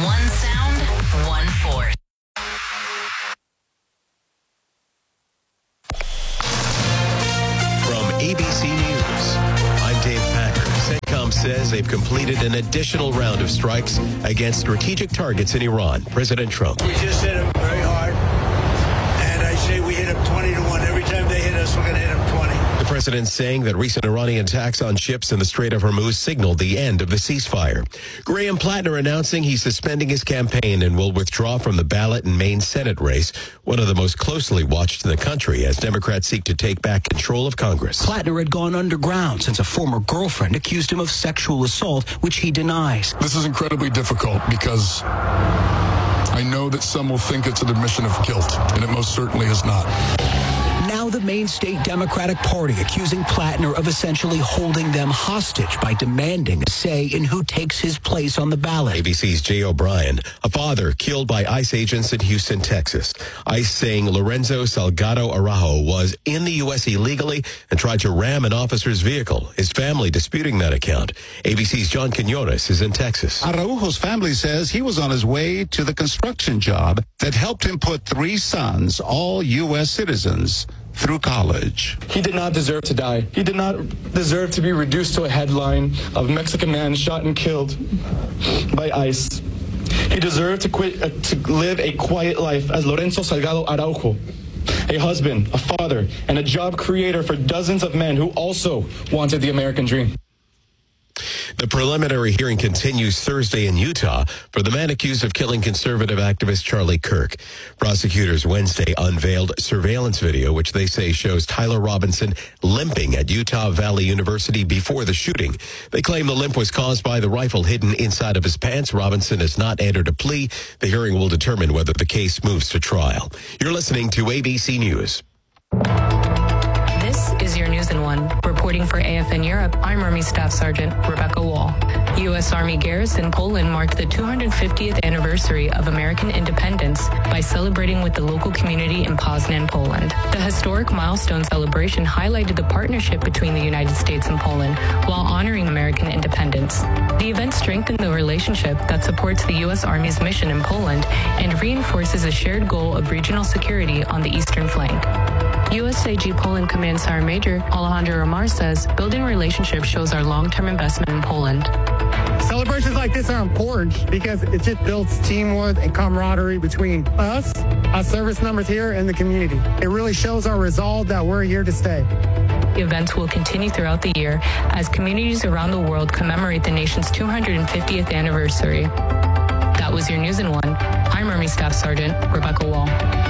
One sound, one force. From ABC News, I'm Dave Packer. CENTCOM says they've completed an additional round of strikes against strategic targets in Iran. President Trump. We just hit them very hard, and I say we hit them 20-1. Every time they hit us, we're going to hit them 20. The president saying that recent Iranian attacks on ships in the Strait of Hormuz signaled the end of the ceasefire. Graham Plattner announcing he's suspending his campaign and will withdraw from the ballot in Maine Senate race, one of the most closely watched in the country as Democrats seek to take back control of Congress. Plattner had gone underground since a former girlfriend accused him of sexual assault, which he denies. This is incredibly difficult because I know that some will think it's an admission of guilt, and it most certainly is not. Now the Maine State Democratic Party accusing Plattner of essentially holding them hostage by demanding a say in who takes his place on the ballot. ABC's Jay O'Brien, a father killed by ICE agents in Houston, Texas. ICE saying Lorenzo Salgado Araujo was in the U.S. illegally and tried to ram an officer's vehicle. His family disputing that account. ABC's John Quinones is in Texas. Araujo's family says he was on his way to the construction job that helped him put 3 sons, all U.S. citizens, through college. He did not deserve to die. He did not deserve to be reduced to a headline of Mexican man shot and killed by ICE. He deserved to live a quiet life as Lorenzo Salgado Araujo, a husband, a father, and a job creator for dozens of men who also wanted the American dream. The preliminary hearing continues Thursday in Utah for the man accused of killing conservative activist Charlie Kirk. Prosecutors Wednesday unveiled surveillance video, which they say shows Tyler Robinson limping at Utah Valley University before the shooting. They claim the limp was caused by the rifle hidden inside of his pants. Robinson has not entered a plea. The hearing will determine whether the case moves to trial. You're listening to ABC News. This is your News in One. Reporting for AFN Europe, I'm Army Staff Sergeant Rebecca Wall. U.S. Army Garrison Poland marked the 250th anniversary of American independence by celebrating with the local community in Poznan, Poland. The historic milestone celebration highlighted the partnership between the United States and Poland while honoring American independence. The event strengthened the relationship that supports the U.S. Army's mission in Poland and reinforces a shared goal of regional security on the eastern flank. USAG Poland Command Sergeant Major Alejandro Romar says building relationships shows our long-term investment in Poland. Celebrations like this are important because it just builds teamwork and camaraderie between us, our service members here, and the community. It really shows our resolve that we're here to stay. Events will continue throughout the year as communities around the world commemorate the nation's 250th anniversary. That was your News in One. I'm Army Staff Sergeant Rebecca Wall.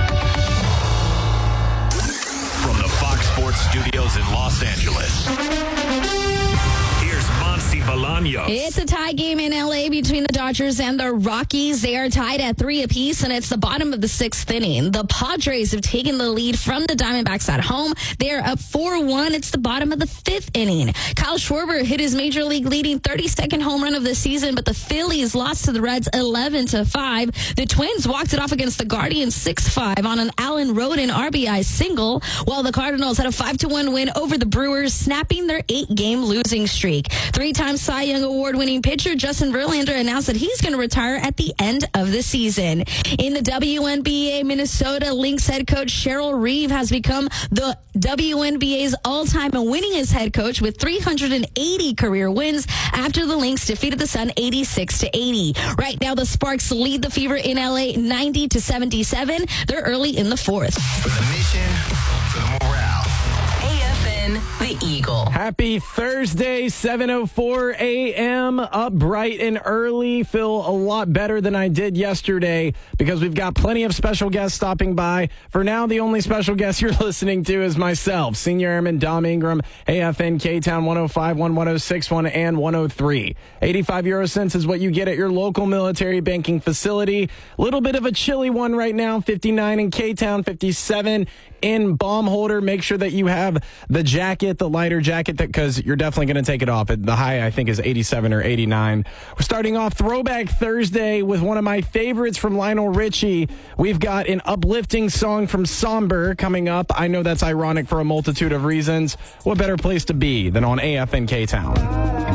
From the Fox Sports Studios in Los Angeles, here's Monty Bolaños. It's a tie game in L.A. between the Dodgers and the Rockies. They are tied at 3 apiece, and it's the bottom of the 6th inning. The Padres have taken the lead from the Diamondbacks at home. They are up 4-1. It's the bottom of the 5th inning. Kyle Schwarber hit his major league leading 32nd home run of the season, but the Phillies lost to the Reds 11-5. The Twins walked it off against the Guardians 6-5 on an Allen Rodin RBI single, while the Cardinals had a 5-1 win over the Brewers, snapping their 8-game losing streak. 3-time Cy Young Award-winning pitcher Justin Verlander announced that he's going to retire at the end of the season. In the WNBA, Minnesota Lynx head coach Cheryl Reeve has become the WNBA's all-time winningest head coach with 380 career wins after the Lynx defeated the Sun 86-80. Right now, the Sparks lead the Fever in LA 90-77. They're early in the 4th. For the mission, for the morale. AFN, the Eagle. Happy Thursday, 7:04 a.m. Up bright and early. Feel a lot better than I did yesterday because we've got plenty of special guests stopping by. For now, the only special guest you're listening to is myself, Senior Airman Dom Ingram, AFN K-Town 105.1, 106.1, and 103. 85 euro cents is what you get at your local military banking facility. Little bit of a chilly one right now, 59 in K-Town, 57 in Baumholder. Make sure that you have the jacket, the lighter jacket, because you're definitely going to take it off. The high, I think, is 87 or 89. We're starting off Throwback Thursday with one of my favorites from Lionel Richie. We've got an uplifting song from Somber coming up. I know that's ironic for a multitude of reasons. What better place to be than on AFN K-Town?